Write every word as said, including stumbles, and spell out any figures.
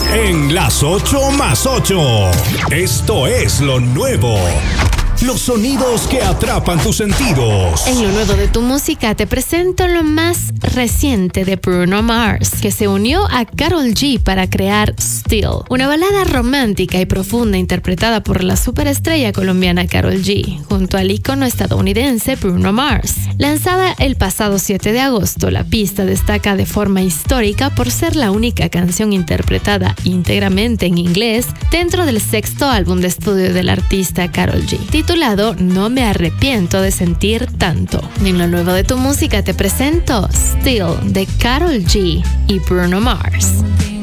En las ocho más ocho. Esto es lo nuevo. Los sonidos que atrapan tus sentidos. En lo nuevo de tu música te presento lo más reciente de Bruno Mars, que se unió a Karol G para crear Still, una balada romántica y profunda interpretada por la superestrella colombiana Karol G, junto al ícono estadounidense Bruno Mars. Lanzada el pasado siete de agosto, la pista destaca de forma histórica por ser la única canción interpretada íntegramente en inglés dentro del sexto álbum de estudio del artista Karol G, titulado No me arrepiento de sentir tanto. En lo nuevo de tu música te presento Still de Karol G y Bruno Mars.